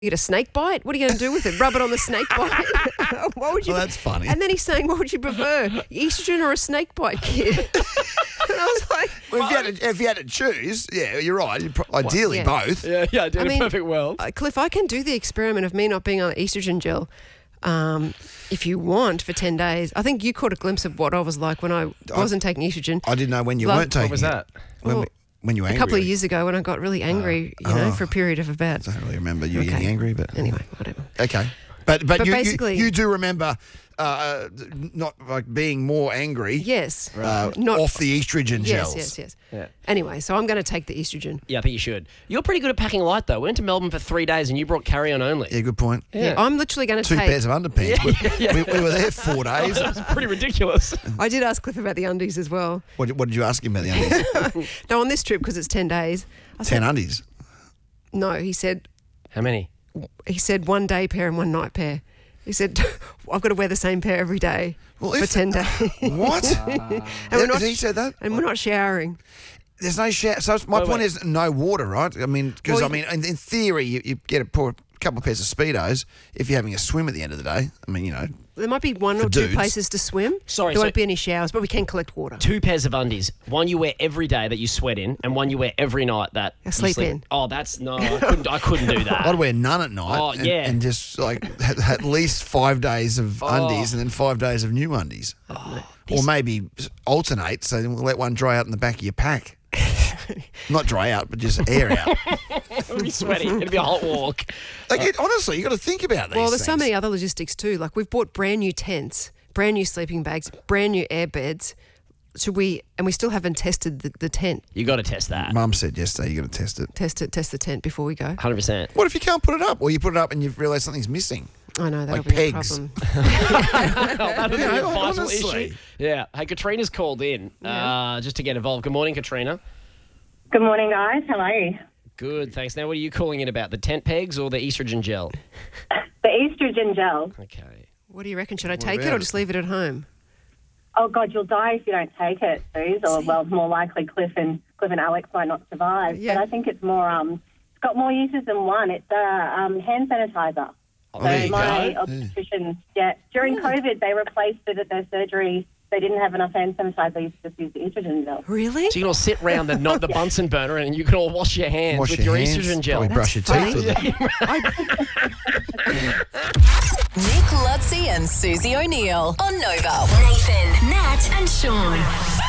You get a snake bite? What are you going to do with it? Rub it on the snake bite? What would you? Well, that's funny. And then he's saying, what would you prefer, estrogen or a snake bite, kid? And I was like, Well, if you had to choose, yeah, you're right. Ideally, yeah. both. Yeah, I did I mean, a perfect world. Cliff, I can do the experiment of me not being on estrogen gel if you want for 10 days. I think you caught a glimpse of what I was like when I wasn't taking estrogen. I didn't know when you weren't taking What was that? it. When you were A angry. couple of years ago when I got really angry, for a period of about... I don't really remember you getting angry, but... Anyway, whatever. Okay. But you, basically... you do remember not like being more angry Yes. not off the estrogen gels. Yes. Yeah. Anyway, so I'm going to take the estrogen. Yeah, I think you should. You're pretty good at packing light, though. We went to Melbourne for 3 days and you brought carry-on only. Yeah, good point. Yeah. I'm literally going to 2 take... pairs of underpants. We were there 4 days. That's pretty ridiculous. I did ask Cliff about the undies as well. What did you ask him about the undies? No, on this trip, because it's 10 days. I 10 said, undies. No, he said 1 day pair and 1 night pair. He said, I've got to wear the same pair every day for 10 days. What? He said that? And we're not showering. There's no shower. So my point is no water, right? I mean, because in theory, you get a couple of pairs of Speedos if you're having a swim at the end of the day. I mean, There might be one or dudes. 2 places to swim. Sorry, there won't be any showers, but we can collect water. 2 pairs of undies. One you wear every day that you sweat in, and one you wear every night that I sleep in. Oh, I couldn't do that. I'd wear none at night. Oh, yeah. And just like at least 5 days of undies and then 5 days of new undies. Or maybe alternate, so then we'll let one dry out in the back of your pack. Not dry out, but just air out. It'll be sweaty. It'll be a hot walk. Honestly, you got to think about these Well, there's so things. many other logistics too. Like we've bought brand new tents, brand new sleeping bags, brand new air beds. And we still haven't tested the tent. You got to test that. Mum said yesterday you got to test it. Test the tent before we go. 100%. What if you can't put it up? Or you put it up and you've realised something's missing? I know, that'll Like be pegs. a problem. That'll be a vital honestly. issue. Yeah. Hey, Katrina's called in just to get involved. Good morning, Katrina. Good morning, guys. How are you? Good, thanks. Now, what are you calling in about? The tent pegs or the estrogen gel? The estrogen gel. Okay. What do you reckon? Should I take it or just leave it at home? Oh, God, you'll die if you don't take it, Suze. Or, well, more likely Cliff and Alex might not survive. Yeah. But I think it's more, it's got more uses than one. It's a hand sanitizer. Oh, there you my go. obstetrician, during COVID, they replaced it at their surgery. They didn't have enough hand sanitizer. They used to just use the estrogen gel. Really? So you can all sit round the Bunsen burner and you can all wash your hands Wash with your your hands, estrogen gel. probably brush your teeth with it. Nick Lutzi and Susie O'Neill on Nova. Nathan, Nat, and Sean.